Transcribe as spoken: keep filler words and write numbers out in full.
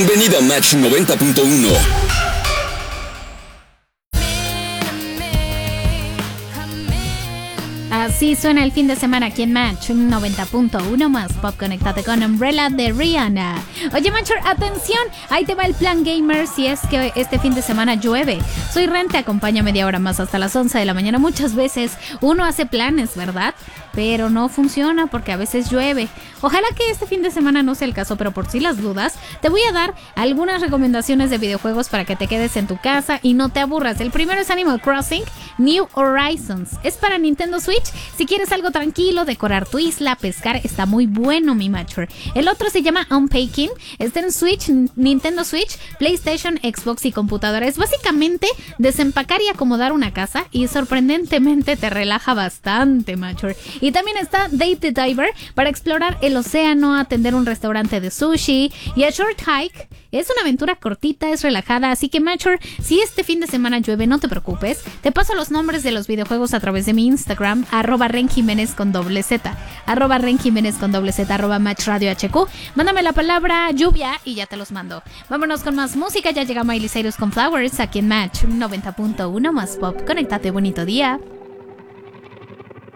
Bienvenido a Match noventa punto uno. Así suena el fin de semana aquí en Match noventa punto uno más pop. Conéctate con Umbrella de Rihanna. Oye, Matcher, atención, ahí te va el plan gamer si es que este fin de semana llueve. Soy Ren, te acompaña media hora más hasta las once de la mañana. Muchas veces uno hace planes, ¿verdad? Pero no funciona porque a veces llueve. Ojalá que este fin de semana no sea el caso, pero por si las dudas, te voy a dar algunas recomendaciones de videojuegos para que te quedes en tu casa y no te aburras. El primero es Animal Crossing New Horizons. Es para Nintendo Switch. Si quieres algo tranquilo, decorar tu isla, pescar, está muy bueno, mi Matcher. El otro se llama Unpacking. Está en Switch, Nintendo Switch, PlayStation, Xbox y computadora. Es básicamente desempacar y acomodar una casa y sorprendentemente te relaja bastante, Matcher. Y también está Dave the Diver para explorar el océano, atender un restaurante de sushi. Y A Short Hike es una aventura cortita, es relajada. Así que, Matcher, si este fin de semana llueve, no te preocupes. Te paso los nombres de los videojuegos a través de mi Instagram, arroba Ren Jiménez con doble Z, arroba Ren Jiménez con doble Z, arroba Match Radio H Q. Mándame la palabra lluvia y ya te los mando. Vámonos con más música. Ya llega Miley Cyrus con Flowers aquí en Match noventa punto uno más pop. Conéctate, bonito día.